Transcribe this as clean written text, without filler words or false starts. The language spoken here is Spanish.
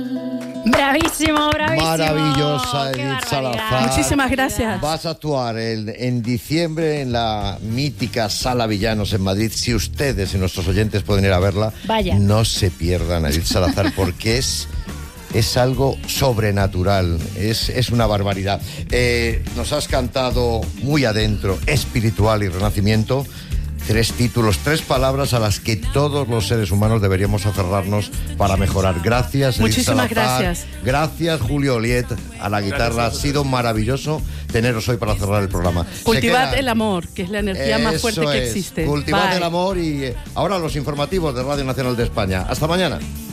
Bravísimo, bravísimo. Maravillosa, Qué Edith barbaridad. Salazar. Muchísimas gracias. Vas a actuar en diciembre en la mítica Sala Villanos en Madrid. Si ustedes y nuestros oyentes pueden ir a verla, Vayan. no se pierdan a Edith Salazar porque es algo sobrenatural, es una barbaridad. Nos has cantado muy adentro, espiritual y renacimiento. 3 títulos, 3 palabras a las que todos los seres humanos deberíamos aferrarnos para mejorar. Gracias, Edith Muchísimas Salazar. gracias. Gracias, Julio Oliet, a la guitarra. Ha sido maravilloso teneros hoy para cerrar el programa. Cultivad el amor, que es la energía más fuerte Eso que es. existe. Cultivad Bye. el amor y ahora los informativos de Radio Nacional de España. Hasta mañana.